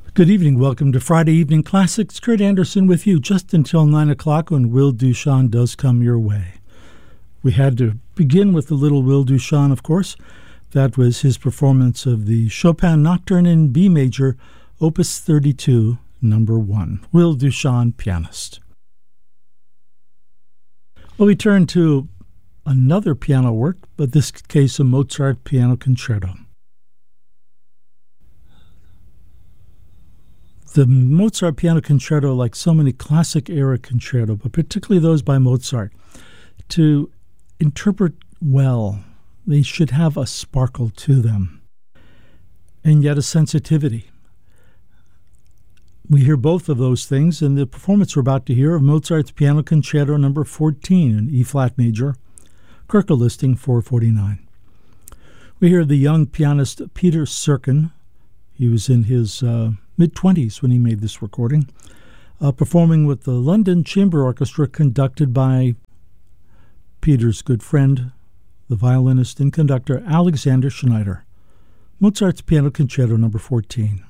Good evening. Welcome to Friday Evening Classics. Kurt Anderson with you just until 9 o'clock when Will Duchamp does come your way. We had to begin with the little Will Duchamp, of course. That was his performance of the Chopin Nocturne in B major, Opus 32, number 1. Will Duchamp, pianist. Well, we turn to another piano work, but this case a Mozart piano concerto. The Mozart piano concerto, like so many classic-era concerto, but particularly those by Mozart, to interpret well, they should have a sparkle to them, and yet a sensitivity. We hear both of those things in the performance we're about to hear of Mozart's Piano Concerto No. 14 in E-flat major, Köchel listing 449. We hear the young pianist Peter Serkin. He was in his mid-20s when he made this recording, performing with the London Chamber Orchestra conducted by Peter's good friend, the violinist and conductor Alexander Schneider. Mozart's Piano Concerto No. 14.